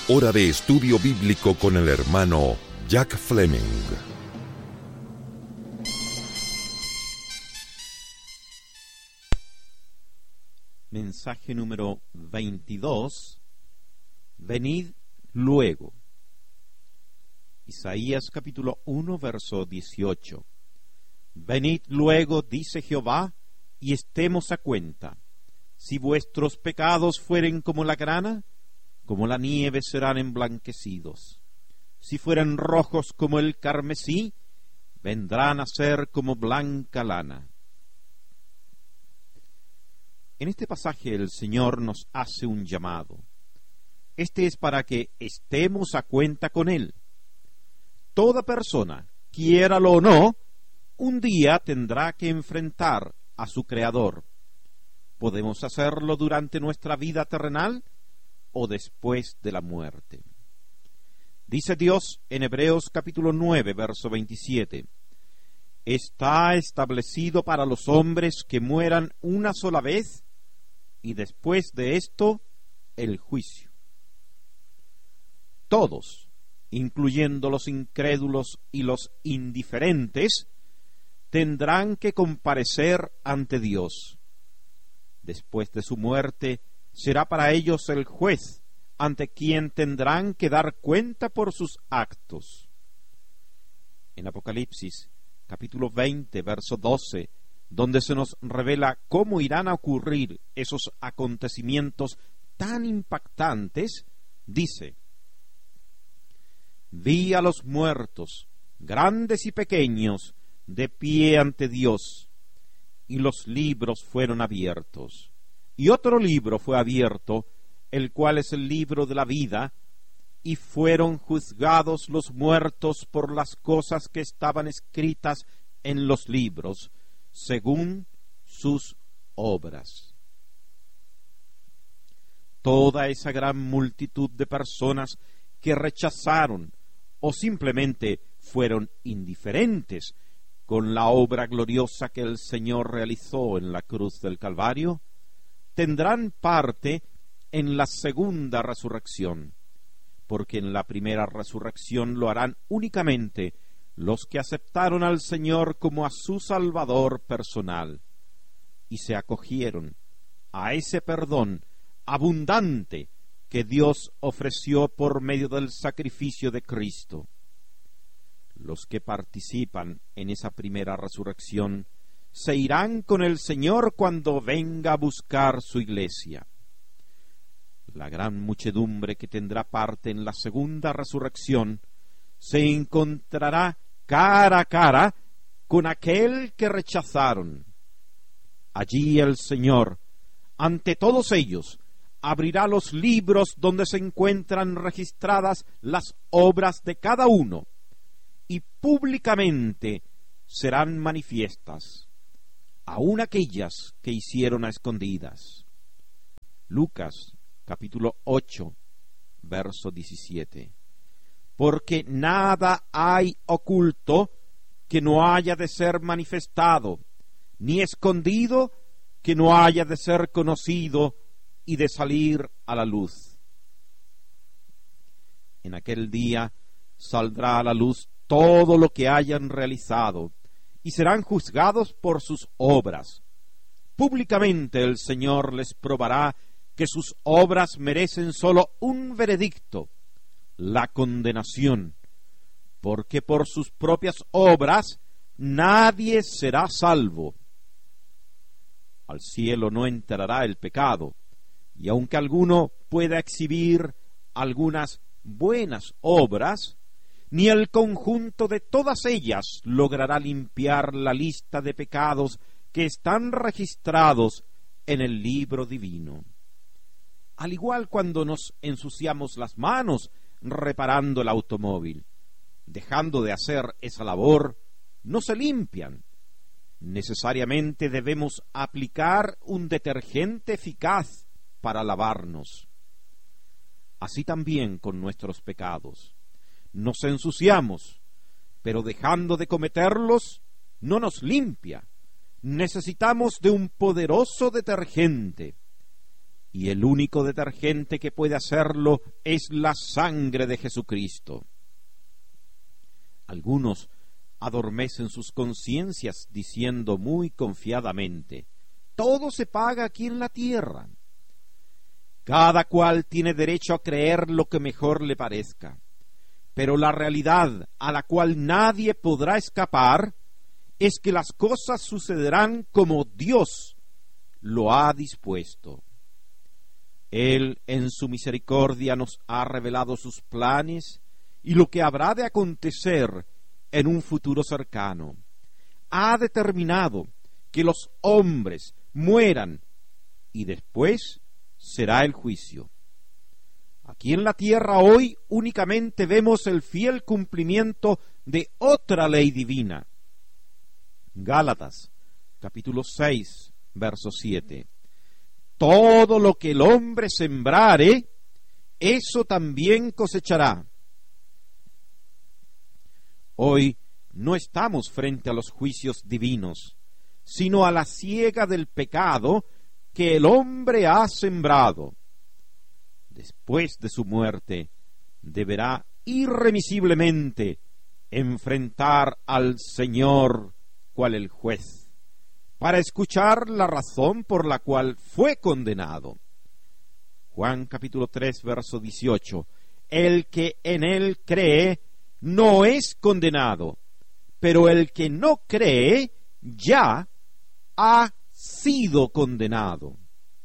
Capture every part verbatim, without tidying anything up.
Hora de estudio bíblico con el hermano Jack Fleming. Mensaje número veintidós. Venid luego. Isaías capítulo uno, verso dieciocho. Venid luego, dice Jehová, y estemos a cuenta. Si vuestros pecados fueren como la grana, como la nieve serán emblanquecidos. Si fueren rojos como el carmesí, vendrán a ser como blanca lana. En este pasaje el Señor nos hace un llamado. Este es para que estemos a cuenta con Él. Toda persona, quiéralo o no, un día tendrá que enfrentar a su Creador. Podemos hacerlo durante nuestra vida terrenal o después de la muerte. Dice Dios en Hebreos capítulo nueve, verso veintisiete: Está establecido para los hombres que mueran una sola vez, y después de esto, el juicio. Todos, incluyendo los incrédulos y los indiferentes, tendrán que comparecer ante Dios. Después de su muerte, será para ellos el juez, ante quien tendrán que dar cuenta por sus actos. En Apocalipsis, capítulo veinte, verso doce, donde se nos revela cómo irán a ocurrir esos acontecimientos tan impactantes, dice: Vi a los muertos, grandes y pequeños, de pie ante Dios, y los libros fueron abiertos. Y otro libro fue abierto, el cual es el libro de la vida, y fueron juzgados los muertos por las cosas que estaban escritas en los libros, según sus obras. Toda esa gran multitud de personas que rechazaron o simplemente fueron indiferentes con la obra gloriosa que el Señor realizó en la cruz del Calvario, tendrán parte en la segunda resurrección, porque en la primera resurrección lo harán únicamente los que aceptaron al Señor como a su Salvador personal y se acogieron a ese perdón abundante que Dios ofreció por medio del sacrificio de Cristo. Los que participan en esa primera resurrección se irán con el Señor cuando venga a buscar su iglesia. La gran muchedumbre que tendrá parte en la segunda resurrección se encontrará cara a cara con aquel que rechazaron. Allí el Señor, ante todos ellos, abrirá los libros donde se encuentran registradas las obras de cada uno, y públicamente serán manifiestas, aun aquellas que hicieron a escondidas. Lucas capítulo ocho, verso diecisiete. Porque nada hay oculto que no haya de ser manifestado, ni escondido que no haya de ser conocido y de salir a la luz. En aquel día saldrá a la luz todo lo que hayan realizado, y serán juzgados por sus obras. Públicamente el Señor les probará que sus obras merecen sólo un veredicto, la condenación, porque por sus propias obras nadie será salvo. Al cielo no entrará el pecado, y aunque alguno pueda exhibir algunas buenas obras, ni el conjunto de todas ellas logrará limpiar la lista de pecados que están registrados en el libro divino. Al igual cuando nos ensuciamos las manos reparando el automóvil, dejando de hacer esa labor, no se limpian. Necesariamente debemos aplicar un detergente eficaz para lavarnos. Así también con nuestros pecados. Nos ensuciamos, pero dejando de cometerlos, no nos limpia. Necesitamos de un poderoso detergente. y el único detergente que puede hacerlo es la sangre de Jesucristo. Algunos adormecen sus conciencias diciendo muy confiadamente: todo se paga aquí en la tierra. Cada cual tiene derecho a creer lo que mejor le parezca, pero la realidad a la cual nadie podrá escapar es que las cosas sucederán como Dios lo ha dispuesto. Él en su misericordia nos ha revelado sus planes y lo que habrá de acontecer en un futuro cercano. Ha determinado que los hombres mueran y después será el juicio. Aquí en la tierra hoy únicamente vemos el fiel cumplimiento de otra ley divina. Gálatas, capítulo seis, verso siete. Todo lo que el hombre sembrare, eso también cosechará. Hoy no estamos frente a los juicios divinos, sino a la siega del pecado que el hombre ha sembrado. Después de su muerte, deberá irremisiblemente enfrentar al Señor cual el juez, para escuchar la razón por la cual fue condenado. Juan capítulo tres, verso dieciocho. El que en él cree no es condenado, pero el que no cree ya ha sido condenado.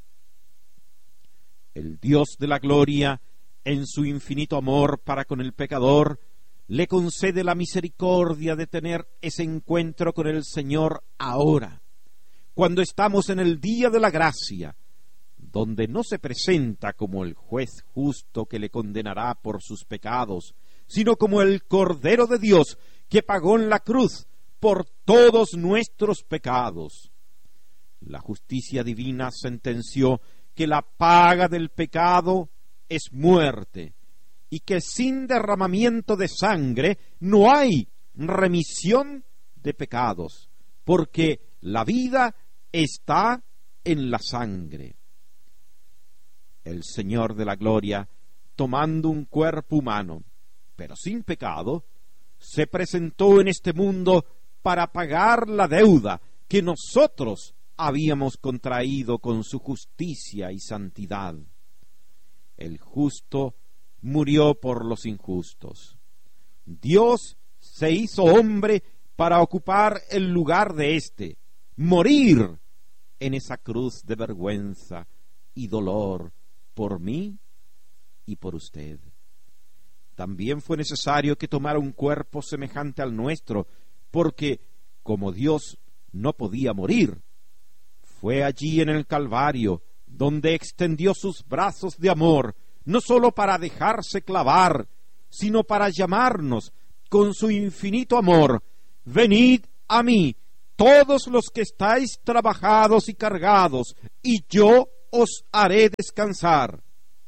El Dios de la gloria, en su infinito amor para con el pecador, le concede la misericordia de tener ese encuentro con el Señor ahora, cuando estamos en el día de la gracia, donde no se presenta como el juez justo que le condenará por sus pecados, sino como el Cordero de Dios que pagó en la cruz por todos nuestros pecados. La justicia divina sentenció que la paga del pecado es muerte, y que sin derramamiento de sangre no hay remisión de pecados, porque la vida está en la sangre. El Señor de la gloria, tomando un cuerpo humano, pero sin pecado, se presentó en este mundo para pagar la deuda que nosotros habíamos contraído con su justicia y santidad. El justo murió por los injustos. Dios se hizo hombre para ocupar el lugar de éste, morir en esa cruz de vergüenza y dolor por mí y por usted. También fue necesario que tomara un cuerpo semejante al nuestro, porque como Dios no podía morir, fue allí en el Calvario donde extendió sus brazos de amor, no sólo para dejarse clavar, sino para llamarnos con su infinito amor: venid a mí, todos los que estáis trabajados y cargados, y yo os haré descansar.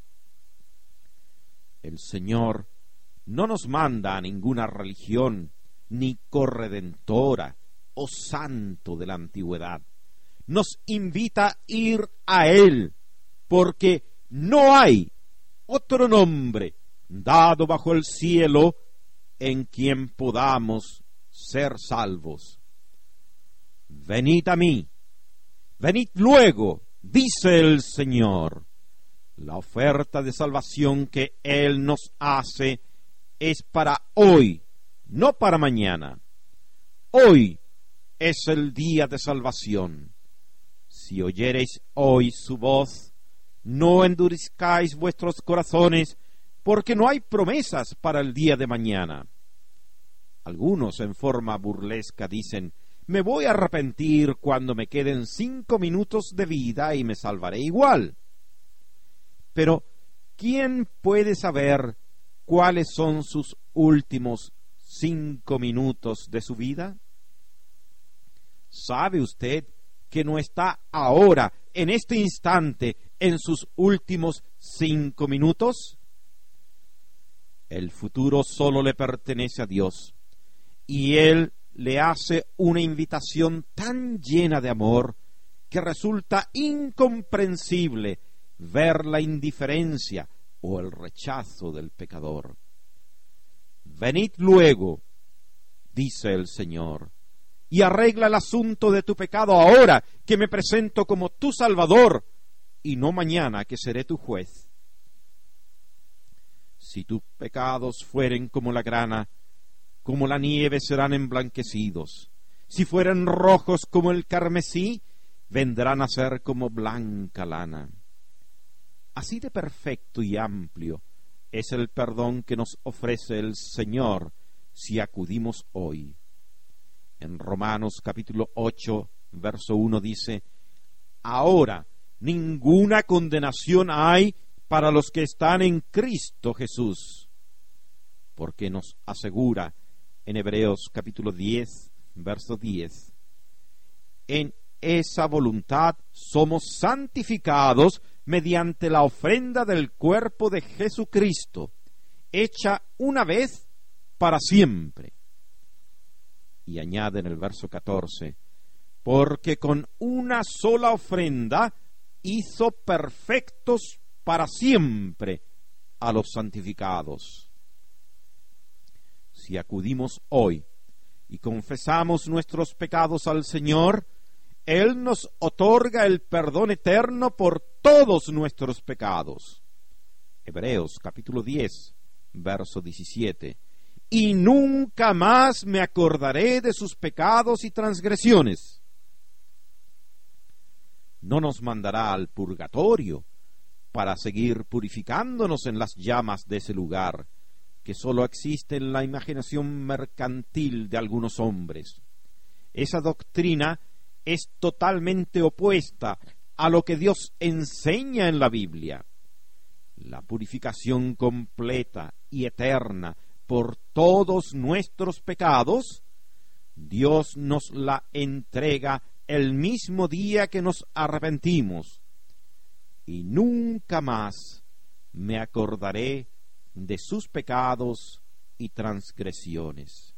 El Señor no nos manda a ninguna religión, ni corredentora o santo de la antigüedad. Nos invita a ir a Él, porque no hay otro nombre dado bajo el cielo en quien podamos ser salvos. Venid a mí, venid luego, dice el Señor. La oferta de salvación que Él nos hace es para hoy, no para mañana. Hoy es el día de salvación. Si oyereis hoy su voz, no endurezcáis vuestros corazones, porque no hay promesas para el día de mañana. Algunos en forma burlesca dicen: me voy a arrepentir cuando me queden cinco minutos de vida y me salvaré igual. Pero, ¿quién puede saber cuáles son sus últimos cinco minutos de su vida? ¿Sabe usted que no está ahora, en este instante, en sus últimos cinco minutos? El futuro solo le pertenece a Dios, y Él le hace una invitación tan llena de amor que resulta incomprensible ver la indiferencia o el rechazo del pecador. Venid luego, dice el Señor, y arregla el asunto de tu pecado ahora, que me presento como tu Salvador, y no mañana, que seré tu juez. Si tus pecados fueren como la grana, como la nieve serán emblanquecidos. Si fueren rojos como el carmesí, vendrán a ser como blanca lana. Así de perfecto y amplio es el perdón que nos ofrece el Señor si acudimos hoy. En Romanos capítulo ocho, verso uno dice: ahora ninguna condenación hay para los que están en Cristo Jesús, porque nos asegura en Hebreos capítulo diez, verso diez, en esa voluntad somos santificados mediante la ofrenda del cuerpo de Jesucristo, hecha una vez para siempre. Y añade en el verso catorce, porque con una sola ofrenda hizo perfectos para siempre a los santificados. Si acudimos hoy y confesamos nuestros pecados al Señor, Él nos otorga el perdón eterno por todos nuestros pecados. Hebreos capítulo diez, verso diecisiete. Y nunca más me acordaré de sus pecados y transgresiones. No nos mandará al purgatorio para seguir purificándonos en las llamas de ese lugar, que sólo existe en la imaginación mercantil de algunos hombres. Esa doctrina es totalmente opuesta a lo que Dios enseña en la Biblia. La purificación completa y eterna por todos nuestros pecados, Dios nos la entrega el mismo día que nos arrepentimos, y nunca más me acordaré de sus pecados y transgresiones.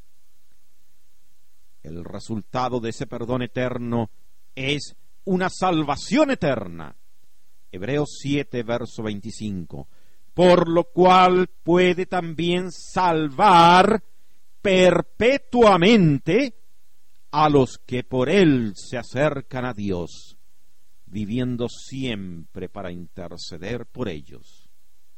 El resultado de ese perdón eterno es una salvación eterna. Hebreos siete, verso veinticinco. Por lo cual puede también salvar perpetuamente a los que por él se acercan a Dios, viviendo siempre para interceder por ellos.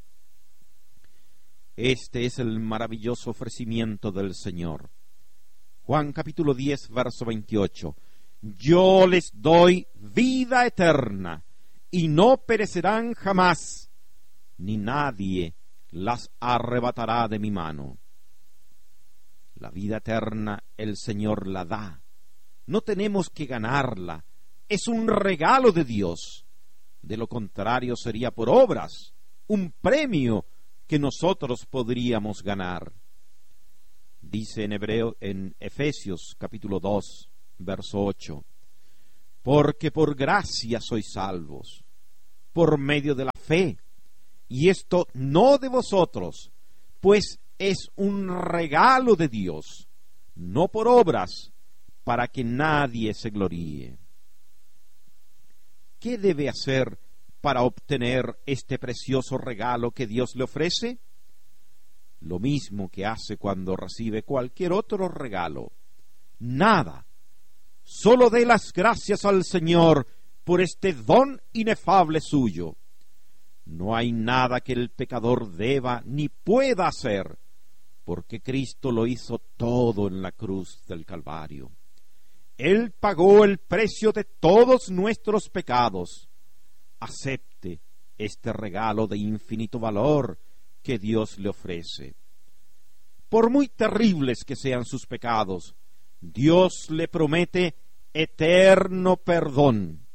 Este es el maravilloso ofrecimiento del Señor. Juan capítulo diez, verso veintiocho. Yo les doy vida eterna, y no perecerán jamás, ni nadie las arrebatará de mi mano. La vida eterna el Señor la da. No tenemos que ganarla. Es un regalo de Dios. De lo contrario sería por obras, un premio que nosotros podríamos ganar. Dice en Hebreo, en Efesios capítulo dos, verso ocho, porque por gracia sois salvos, por medio de la fe, y esto no de vosotros, pues es un regalo de Dios, no por obras, para que nadie se gloríe. ¿Qué debe hacer para obtener este precioso regalo que Dios le ofrece? Lo mismo que hace cuando recibe cualquier otro regalo. Nada. Solo dé las gracias al Señor por este don inefable suyo. No hay nada que el pecador deba ni pueda hacer, porque Cristo lo hizo todo en la cruz del Calvario. Él pagó el precio de todos nuestros pecados. Acepte este regalo de infinito valor que Dios le ofrece. Por muy terribles que sean sus pecados, Dios le promete eterno perdón.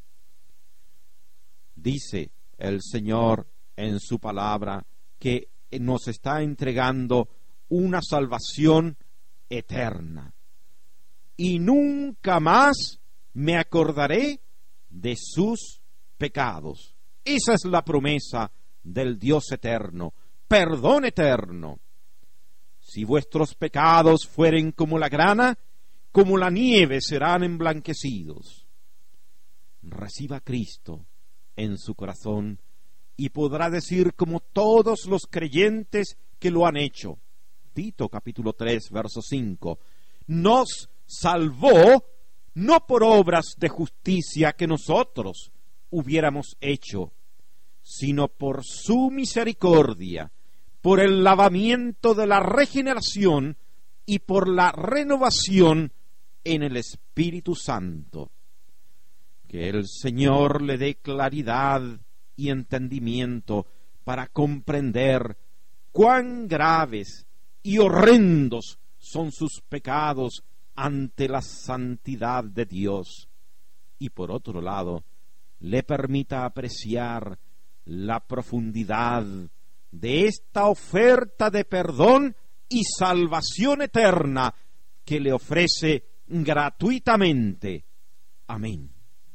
Dice el Señor en su palabra que nos está entregando una salvación eterna. Y nunca más me acordaré de sus pecados. Esa es la promesa del Dios eterno, perdón eterno. Si vuestros pecados fueren como la grana, como la nieve serán emblanquecidos. Reciba a Cristo en su corazón y podrá decir como todos los creyentes que lo han hecho. Tito capítulo tres, verso cinco. Nos salvó no por obras de justicia que nosotros hubiéramos hecho, sino por su misericordia, por el lavamiento de la regeneración y por la renovación en el Espíritu Santo. Que el Señor le dé claridad y entendimiento para comprender cuán graves y horrendos son sus pecados ante la santidad de Dios, y por otro lado, le permita apreciar la profundidad de esta oferta de perdón y salvación eterna que le ofrece gratuitamente. Amén.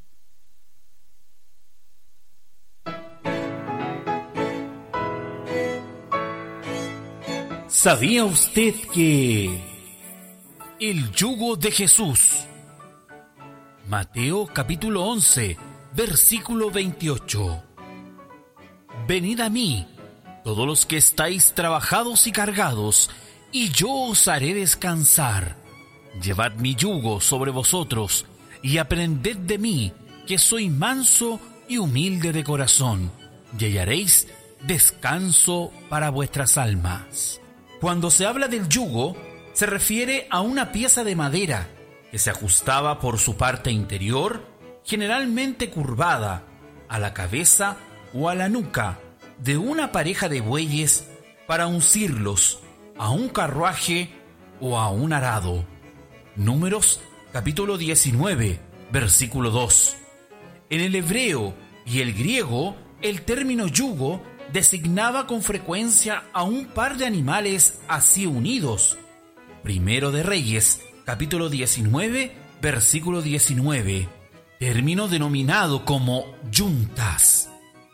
¿Sabía usted que el yugo de Jesús? Mateo capítulo once, versículo veintiocho. Venid a mí, todos los que estáis trabajados y cargados, y yo os haré descansar. Llevad mi yugo sobre vosotros, y aprended de mí, que soy manso y humilde de corazón, y hallaréis descanso para vuestras almas. Cuando se habla del yugo, se refiere a una pieza de madera que se ajustaba por su parte interior, generalmente curvada, a la cabeza o a la nuca de una pareja de bueyes para uncirlos a un carruaje o a un arado. Números capítulo diecinueve, versículo dos. En el hebreo y el griego, el término yugo designaba con frecuencia a un par de animales así unidos. Primero de Reyes, capítulo diecinueve, versículo diecinueve, término denominado como yuntas.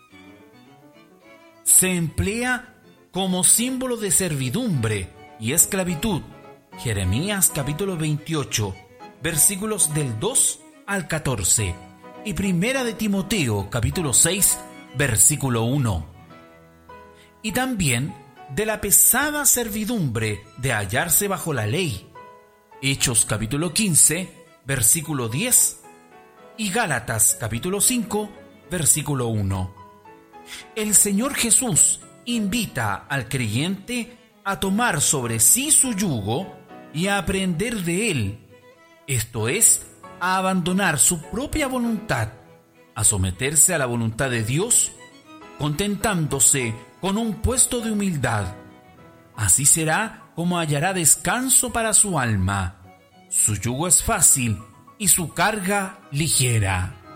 Se emplea como símbolo de servidumbre y esclavitud. Jeremías capítulo veintiocho, versículos del dos al catorce, y Primera de Timoteo capítulo seis, versículo uno. Y también de la pesada servidumbre de hallarse bajo la ley. Hechos capítulo quince, versículo diez, y Gálatas capítulo cinco, versículo uno. El Señor Jesús invita al creyente a tomar sobre sí su yugo y a aprender de él, esto es, a abandonar su propia voluntad, a someterse a la voluntad de Dios, contentándose con un puesto de humildad. Así será como hallará descanso para su alma. Su yugo es fácil y su carga ligera.